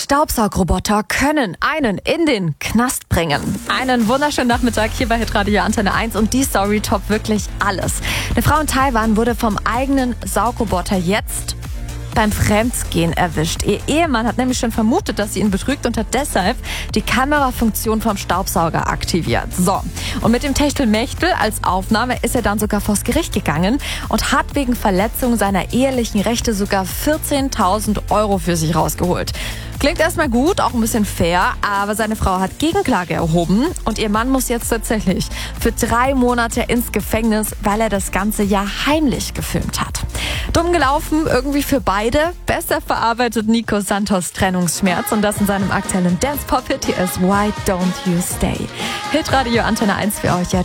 Staubsaugroboter können einen in den Knast bringen. Einen wunderschönen Nachmittag hier bei Hitradio Antenne 1 und die Story toppt wirklich alles. Eine Frau in Taiwan wurde vom eigenen Saugroboter jetzt beim Fremdgehen erwischt. Ihr Ehemann hat nämlich schon vermutet, dass sie ihn betrügt und hat deshalb die Kamerafunktion vom Staubsauger aktiviert. So, und mit dem Techtelmechtel als Aufnahme ist er dann sogar vors Gericht gegangen und hat wegen Verletzung seiner ehelichen Rechte sogar 14.000 € für sich rausgeholt. Klingt erstmal gut, auch ein bisschen fair, aber seine Frau hat Gegenklage erhoben und ihr Mann muss jetzt tatsächlich für 3 Monate ins Gefängnis, weil er das Ganze ja heimlich gefilmt hat. Dumm gelaufen, irgendwie für beide. Besser verarbeitet Nico Santos Trennungsschmerz und das in seinem aktuellen Dance-Pop-Hit. Hier ist Why Don't You Stay. Hitradio Antenne 1 für euch jetzt.